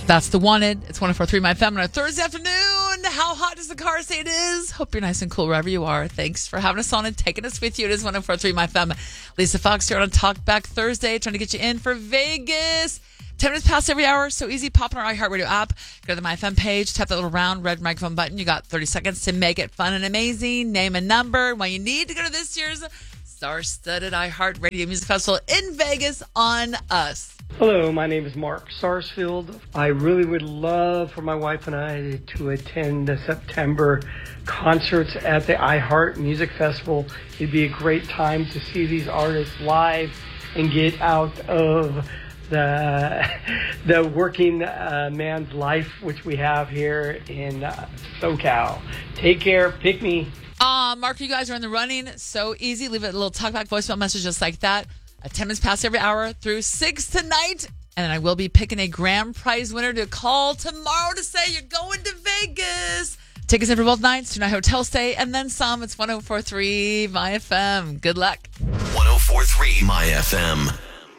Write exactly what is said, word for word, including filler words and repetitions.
That's the Wanted. It's one oh four point three My F M on a Thursday afternoon. How hot does the car say it is? Hope you're nice and cool wherever you are. Thanks for having us on and taking us with you. It is one oh four point three My F M. Lisa Fox here on Talk Back Thursday, trying to get you in for Vegas. ten minutes past every hour. So easy. Pop on our iHeartRadio app. Go to the My F M page. Tap that little round red microphone button. You got thirty seconds to make it fun and amazing. Name a number. Well, you need to go to this year's Star-Studded iHeartRadio Music Festival in Vegas on us. Hello, my name is Mark Sarsfield. I really would love for my wife and I to attend the September concerts at the iHeart Music Festival. It'd be a great time to see these artists live and get out of the the working uh, man's life, which we have here in uh, SoCal. Take care. Pick me. Uh, Mark, you guys are in the running. So easy. Leave a little talkback voicemail message just like that. At ten minutes past every hour through six tonight. And then I will be picking a grand prize winner to call tomorrow to say you're going to Vegas. Tickets in for both nights, two-night hotel stay, and then some. It's one oh four point three My F M. Good luck. one oh four point three My F M.